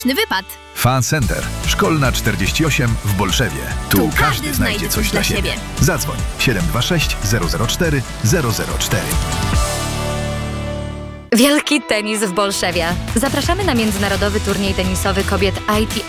Wypad. Fan Center. Szkolna 48 w Bolszewie. Tu każdy znajdzie coś dla siebie. Zadzwoń 726 004 004. Wielki tenis w Bolszewie. Zapraszamy na międzynarodowy turniej tenisowy kobiet ITF